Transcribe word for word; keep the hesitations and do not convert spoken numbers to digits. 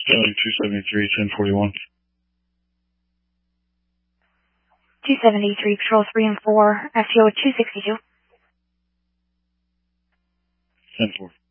Boeing two seventy-three, ten forty-one. two seventy-three, Patrol three and four, F T O two sixty-two. ten four.